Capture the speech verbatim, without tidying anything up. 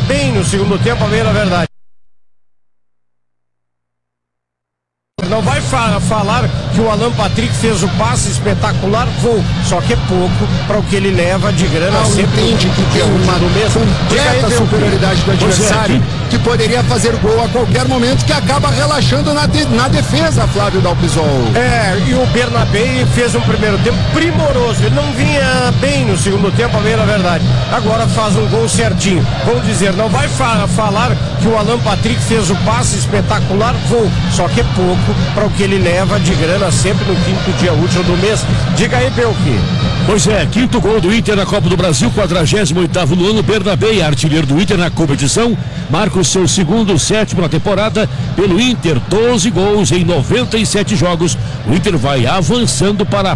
bem no segundo tempo, a bem na verdade. Não vai fa- falar que o Alan Patrick fez o passe espetacular, vou, só que é pouco para o que ele leva de grana. Não, sempre entende que tem uma completa superioridade do adversário, que poderia fazer gol a qualquer momento, que acaba relaxando na, de, na defesa, Flávio Dalpisol. É, e o Bernabé fez um primeiro tempo primoroso, ele não vinha bem no segundo tempo, a bem na verdade, agora faz um gol certinho. Vamos dizer, não vai fa- falar que o Alan Patrick fez o passe espetacular, vou, só que é pouco para o que ele leva de grana sempre no quinto dia útil do mês. Diga aí, Belqui. Pois é, quinto gol do Inter na Copa do Brasil, quadragésimo oitavo no ano. Bernabé, artilheiro do Inter na competição, marca o seu segundo sétimo na temporada pelo Inter, doze gols em noventa e sete jogos. O Inter vai avançando para a